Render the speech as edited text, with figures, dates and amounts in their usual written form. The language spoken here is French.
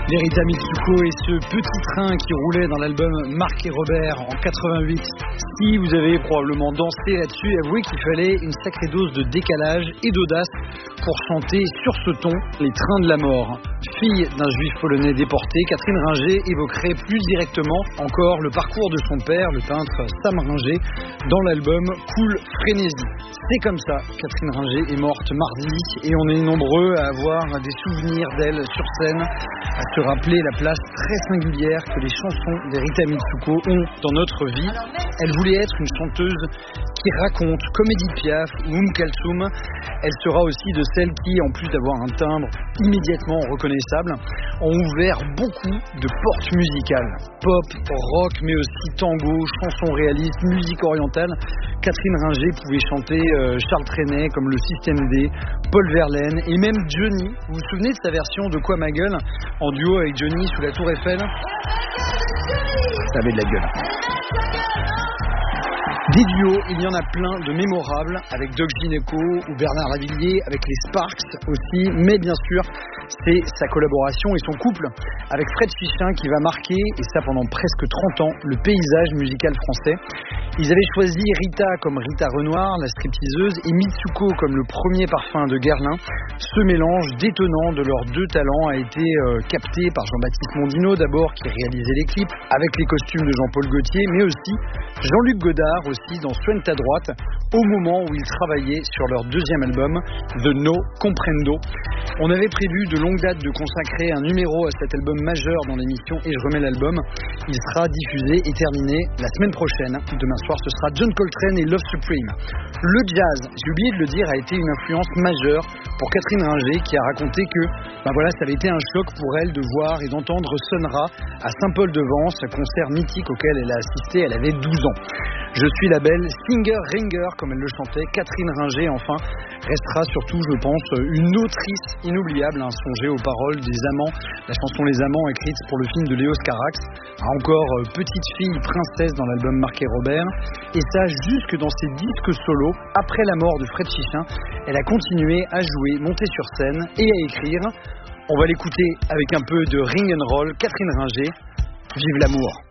Les Rita Mitsuko et ce petit train qui roulait dans l'album Marc et Robert en 88. Si vous avez probablement dansé là-dessus, avouez qu'il fallait une sacrée dose de décalage et d'audace pour chanter sur ce ton Les Trains de la Mort. Fille d'un juif polonais déporté, Catherine Ringer évoquerait plus directement encore le parcours de son père, le peintre Sam Ringer, dans l'album Cool Frénésie. C'est comme ça, Catherine Ringer est morte mardi et on est nombreux à avoir des souvenirs d'elle sur scène, à se rappeler la place très singulière que les chansons des Rita Mitsuko ont dans notre vie. Elle voulait être une chanteuse qui raconte, comme Edith Piaf ou Kalsoum. Elle sera aussi de celles qui, en plus d'avoir un timbre immédiatement reconnaissable, ont ouvert beaucoup de portes musicales. Pop, rock, mais aussi tango, chansons réalistes, musique orientale. Catherine Ringer pouvait chanter Charles Trenet comme le Système D, Paul Verlaine et même Johnny. Vous vous souvenez de sa version de Quoi ma gueule en duo avec Johnny sous la Tour Eiffel? Ça avait de la gueule. Des duos, il y en a plein de mémorables avec Doc Gineco ou Bernard Lavilliers, avec les Sparks aussi, mais bien sûr, c'est sa collaboration et son couple avec Fred Chichin qui va marquer, et ça pendant presque 30 ans, le paysage musical français. Ils avaient choisi Rita comme Rita Renoir, la stripteaseuse, et Mitsuko comme le premier parfum de Guerlain. Ce mélange détonnant de leurs deux talents a été capté par Jean-Baptiste Mondino d'abord, qui réalisait les clips avec les costumes de Jean-Paul Gaultier, mais aussi Jean-Luc Godard aussi dans Soigne ta droite, au moment où ils travaillaient sur leur deuxième album, The No Comprendo. On avait prévu de longue date de consacrer un numéro à cet album majeur dans l'émission Et je remets l'album. Il sera diffusé et terminé la semaine prochaine. Demain soir, ce sera John Coltrane et Love Supreme. Le jazz, j'ai oublié de le dire, a été une influence majeure pour Catherine Ringer, qui a raconté que ça avait été un choc pour elle de voir et d'entendre Sun Ra à Saint-Paul-de-Vence, un concert mythique auquel elle a assisté, elle avait 12 ans. Je suis la belle Singer Ringer, comme elle le chantait. Catherine Ringer, enfin, restera surtout, je pense, une autrice inoubliable, songez aux paroles des Amants, la chanson Les Amants écrite pour le film de Léos Carax, encore petite fille princesse dans l'album Marc et Robert, et ça jusque dans ses disques solos. Après la mort de Fred Chichin, elle a continué à jouer, monter sur scène et à écrire. On va l'écouter avec un peu de ring and roll. Catherine Ringer, vive l'amour.